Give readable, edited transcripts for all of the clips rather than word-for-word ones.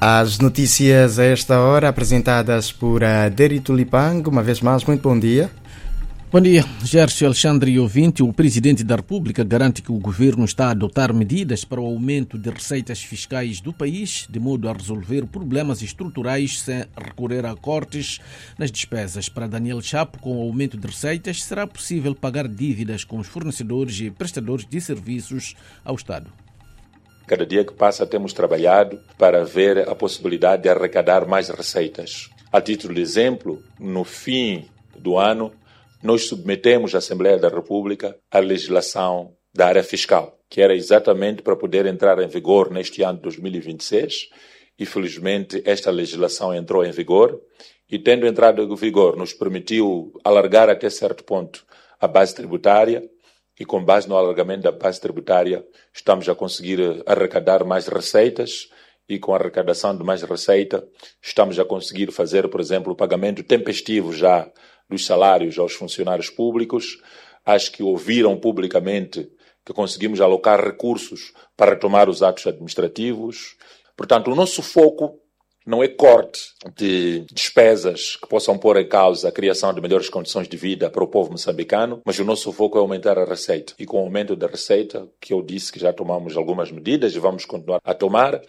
As notícias a esta hora apresentadas por Deri Tulipang. Uma vez mais, muito bom dia. Bom dia, Gerson Alexandre ouvinte. O Presidente da República garante que o Governo está a adotar medidas para o aumento de receitas fiscais do país, de modo a resolver problemas estruturais sem recorrer a cortes nas despesas. Para Daniel Chapo, com o aumento de receitas, será possível pagar dívidas com os fornecedores e prestadores de serviços ao Estado. Cada dia que passa temos trabalhado para ver a possibilidade de arrecadar mais receitas. A título de exemplo, no fim do ano, nós submetemos à Assembleia da República a legislação da área fiscal, que era exatamente para poder entrar em vigor neste ano de 2026. E, felizmente, esta legislação entrou em vigor e, tendo entrado em vigor, nos permitiu alargar até certo ponto a base tributária e, com base no alargamento da base tributária, estamos a conseguir arrecadar mais receitas e, com a arrecadação de mais receita, estamos a conseguir fazer, por exemplo, o pagamento tempestivo já dos salários aos funcionários públicos. Acho que ouviram publicamente que conseguimos alocar recursos para retomar os atos administrativos. Portanto, o nosso foco não é corte de despesas que possam pôr em causa a criação de melhores condições de vida para o povo moçambicano, mas o nosso foco é aumentar a receita. E com o aumento da receita, que eu disse que já tomamos algumas medidas e vamos continuar a tomar.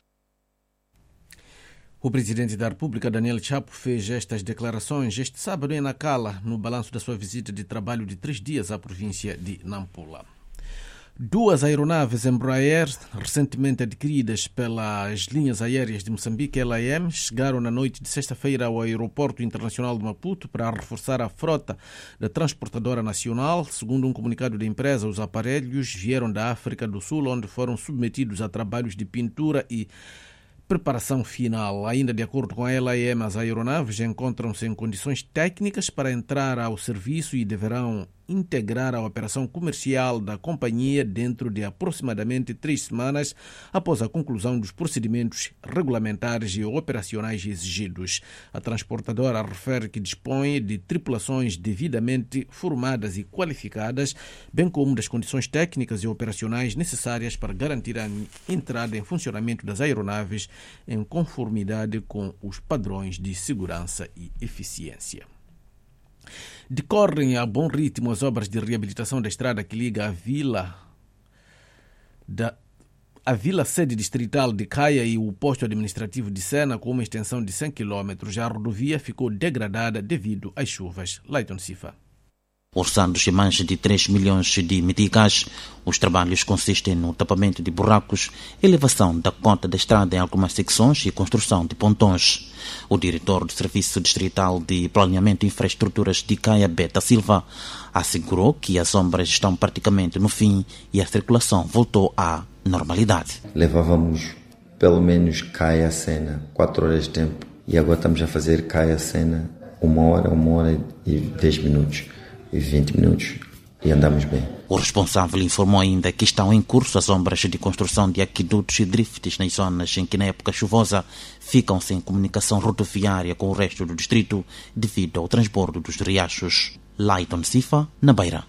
O Presidente da República, Daniel Chapo, fez estas declarações este sábado em Nacala, no balanço da sua visita de trabalho de 3 dias à província de Nampula. 2 aeronaves Embraer, recentemente adquiridas pelas linhas aéreas de Moçambique, LAM, chegaram na noite de sexta-feira ao Aeroporto Internacional de Maputo para reforçar a frota da transportadora nacional. Segundo um comunicado da empresa, os aparelhos vieram da África do Sul, onde foram submetidos a trabalhos de pintura e preparação final. Ainda de acordo com a LAM, as aeronaves encontram-se em condições técnicas para entrar ao serviço e deverão integrar a operação comercial da companhia dentro de aproximadamente 3 semanas após a conclusão dos procedimentos regulamentares e operacionais exigidos. A transportadora refere que dispõe de tripulações devidamente formadas e qualificadas, bem como das condições técnicas e operacionais necessárias para garantir a entrada em funcionamento das aeronaves em conformidade com os padrões de segurança e eficiência. Decorrem a bom ritmo as obras de reabilitação da estrada que liga a vila sede distrital de Caia e o posto administrativo de Sena, com uma extensão de 100 km. A rodovia ficou degradada devido às chuvas. Leiton Sifa. Orçados em mais de 3 milhões de meticais, os trabalhos consistem no tapamento de buracos, elevação da cota da estrada em algumas secções e construção de pontões. O diretor do Serviço Distrital de Planeamento e Infraestruturas de Caia, Beta Silva, assegurou que as obras estão praticamente no fim e a circulação voltou à normalidade. Levávamos pelo menos Caia-Sena 4 horas de tempo e agora estamos a fazer Caia-Sena 1 hora e 10 minutos. E 20 minutos e andamos bem. O responsável informou ainda que estão em curso as obras de construção de aquedutos e drifts nas zonas em que na época chuvosa ficam sem comunicação rodoviária com o resto do distrito devido ao transbordo dos riachos. Leiton Sifa, na Beira.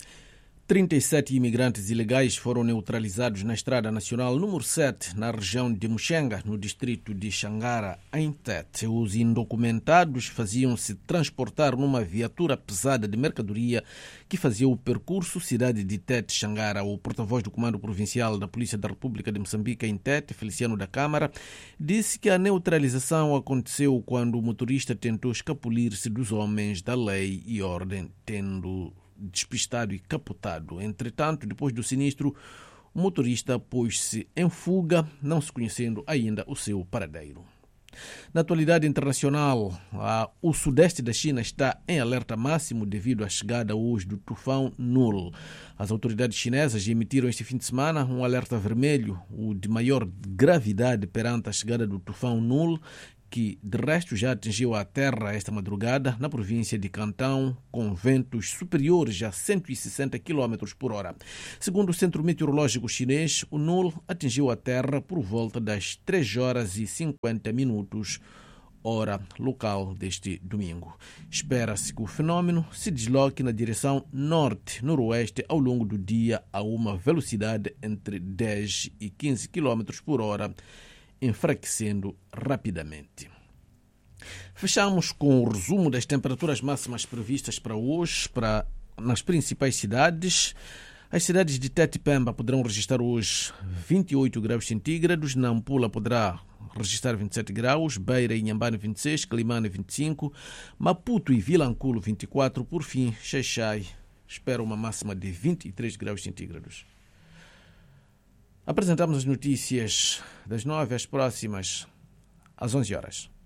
37 imigrantes ilegais foram neutralizados na Estrada Nacional número 7, na região de Muxenga, no distrito de Xangara, em Tete. Os indocumentados faziam-se transportar numa viatura pesada de mercadoria que fazia o percurso cidade de Tete-Xangara. O porta-voz do Comando Provincial da Polícia da República de Moçambique, em Tete, Feliciano da Câmara, disse que a neutralização aconteceu quando o motorista tentou escapulir-se dos homens da lei e ordem, tendo despistado e capotado. Entretanto, depois do sinistro, o motorista pôs-se em fuga, não se conhecendo ainda o seu paradeiro. Na atualidade internacional, o sudeste da China está em alerta máximo devido à chegada hoje do tufão Nul. As autoridades chinesas emitiram este fim de semana um alerta vermelho, o de maior gravidade perante a chegada do tufão Nul, que de resto já atingiu a terra esta madrugada na província de Cantão, com ventos superiores a 160 km por hora. Segundo o Centro Meteorológico Chinês, o Nul atingiu a terra por volta das 3 horas e 50 minutos, hora local deste domingo. Espera-se que o fenômeno se desloque na direção norte-noroeste ao longo do dia a uma velocidade entre 10 e 15 km por hora enfraquecendo rapidamente. Fechamos com o resumo das temperaturas máximas previstas para hoje nas principais cidades. As cidades de Tete e Pemba poderão registrar hoje 28 graus centígrados, Nampula poderá registrar 27 graus, Beira e Inhambane 26, Climane 25, Maputo e Vilanculo 24, por fim, Xai-Xai espera uma máxima de 23 graus centígrados. Apresentamos as notícias das 9 às próximas às 11 horas.